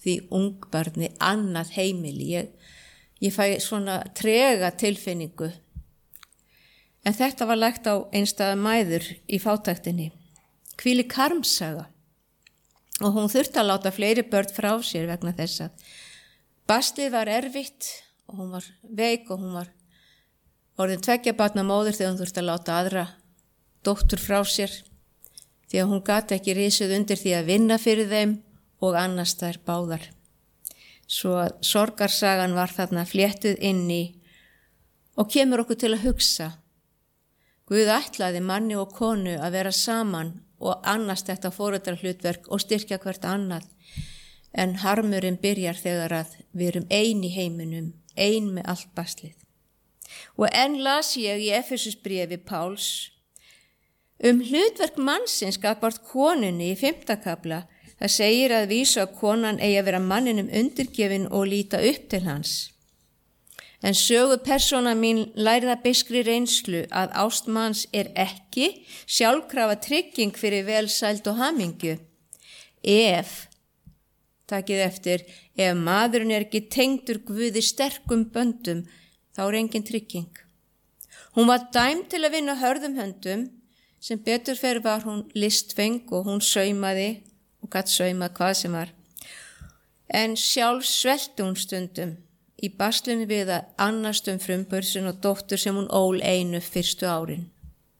því ungbarni annað heimili. Ég fæ svona trega tilfinningu. En þetta var lagt á einstæðar mæður í fátæktinni. Hvílík harmsaga. Og hún þurfti að láta fleiri börn frá sér vegna þess að baslið var erfitt og hún var veik og hún var orðin 2 barna móðir þegar hún þurfti að láta aðra dóttur frá sér því að hún gat ekki risið undir því að vinna fyrir þeim og annast þær báðar. Svo að sorgarsagan var þarna fléttuð inn í og kemur okkur til að hugsa. Guð ætlaði manni og konu að vera saman og annast þetta foreldrahlutverk og styrkja hvert annað. En harmurinn byrjar þegar að við erum ein í heiminum, ein með allt baslið. Og enn las ég í Efesusbréfi Páls hlutverk mannsins gagnvart konunni í 5. kafla. Það segir að vísu að konan eigi að vera manninum undirgefin og líta upp til hans. En sögupersóna mín lærði af beiskri reynslu að ást manns ekki sjálfkrafa trygging fyrir velsæld og hamingju. Takið eftir, ef maðurinn ekki tengdur Guði sterkum böndum, þá engin trygging. Hún var dæmd til að vinna hörðum höndum, sem betur fer var hún listfeng og hún saumaði og gat saumað hvað sem var. En sjálf svelti hún stundum í baslinu við að annast frumbörsun og dóttur sem hún ól einu fyrstu árin.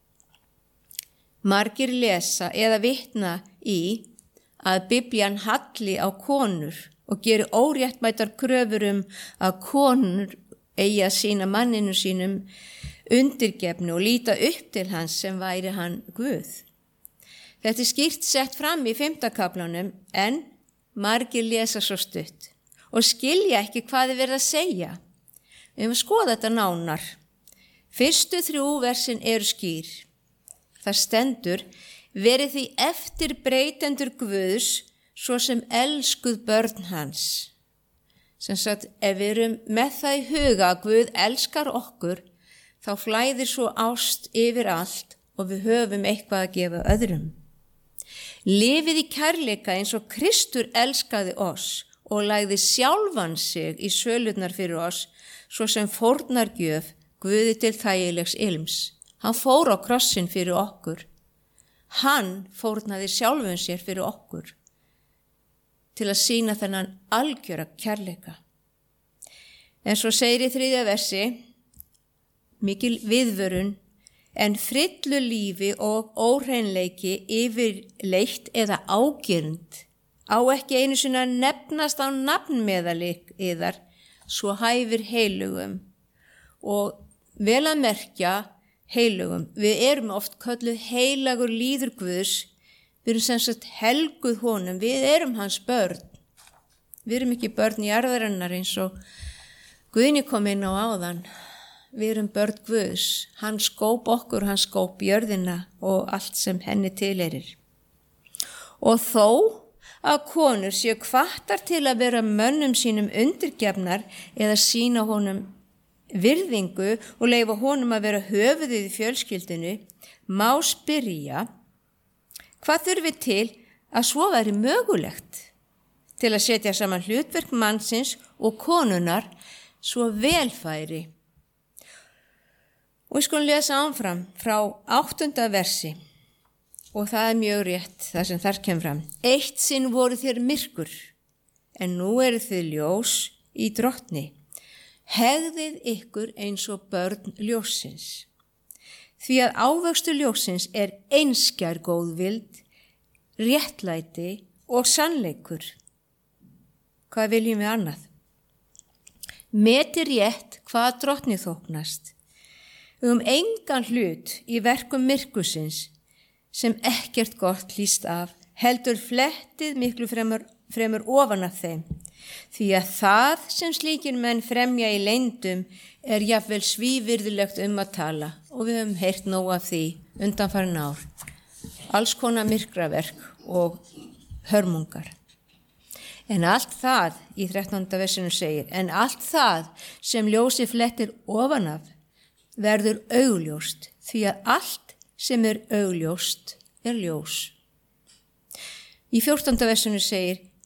Margir lesa eða vitna í að Biblían halli á konur og geri óréttmætar kröfur að konur eigi að sýna manninu sínum undirgefni og líta upp til hans sem væri hann Guð. Þetta skýrt sett fram í 5. kaflanum en margir lesa svo stutt og skilja ekki hvað verið að segja. Við skoða þetta nánar. Fyrstu 3 versin eru skýr. Það stendur: verið því eftirbreytendur Guðs svo sem elskuð börn hans. Sem sagt, ef við erum með það í huga að Guð elskar okkur, þá flæðir svo ást yfir allt og við höfum eitthvað að gefa öðrum. Lifið í kærleika eins og Kristur elskaði oss og lagði sjálfan sig í sölurnar fyrir oss, svo sem fórnargjöf Guði til þægilegs ilms. Hann fór á krossinn fyrir okkur. Hann fórnaði sjálfum sér fyrir okkur til að sýna þennan algjöra kærleika. En svo segir í 3. versi, mikil viðvörun, en fryllu lífi og óhreinleiki yfirleitt eða ágirnd á ekki einu sinni að nefnast á nafnmeðalik yðar, svo hæfir heilugum. Og vel að merkja heilugum. Við erum oft kölluð heilagur líður Guðs. Við erum sem sagt helguð honum. Við erum hans börn. Við erum ekki börn í jarðarinnar eins og Guðni kom inn á áðan. Við erum börn Guðs. Hann skóp okkur, hann skóp jörðina og allt sem henni tilheyrir. Og þó að konur séu hvattar til að vera mönnum sínum undirgefnar eða sýna honum virðingu og leyfa honum að vera höfuðið í fjölskyldinu, má spyrja hvað þurfi til að svo væri mögulegt til að setja saman hlutverk mannsins og konunar svo velfæri. Og við skulum lesa áfram frá 8. versi og það er mjög rétt það sem þar kemur fram. Eitt sinn voru þér myrkur, en nú eru þið ljós í Drottni. Hegðið ykkur eins og börn ljóssins. Því að ávöxtur ljóssins er einskær góðvild, réttlæti og sannleikur. Hvað viljum við annað? Meti rétt hvað Drottni þóknast. Engan hlut í verkum myrkursins sem ekkert gott hlýst af, heldur flettið miklu fremur ofan af þeim. Því að það sem slíkir menn fremja í leyndum er jafnvel svívirðilegt að tala og við höfum heyrt nóg af því undanfarin ár. Alls konar myrkraverk og hörmungar. En allt það, í 13. versinu segir, en allt það sem ljósi flettir ofan af verður augljóst, því að allt sem er augljóst er ljós. Í 14. versinu segir,